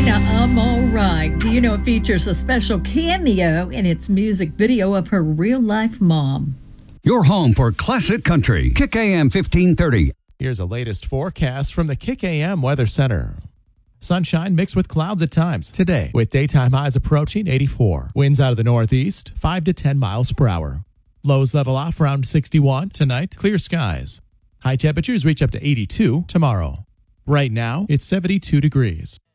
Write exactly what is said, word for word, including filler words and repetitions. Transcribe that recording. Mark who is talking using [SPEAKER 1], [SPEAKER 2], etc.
[SPEAKER 1] Christina, I'm Alright. Do you know it features a special cameo in its music video of her real-life mom?
[SPEAKER 2] Your home for classic country. Kick A M fifteen thirty.
[SPEAKER 3] Here's a latest forecast from the Kick A M Weather Center. Sunshine mixed with clouds at times today, with daytime highs approaching eighty-four. Winds out of the northeast, five to ten miles per hour. Lows level off around sixty-one. Tonight, clear skies. High temperatures reach up to eighty-two tomorrow. Right now, it's seventy-two degrees.